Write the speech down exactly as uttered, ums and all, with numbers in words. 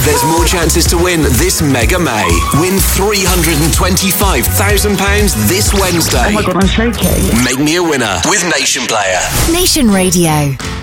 There's more chances to win this Mega May. Win three hundred twenty-five thousand pounds this Wednesday. Oh my God, I'm shaking. Make me a winner with Nation Player. Nation Radio.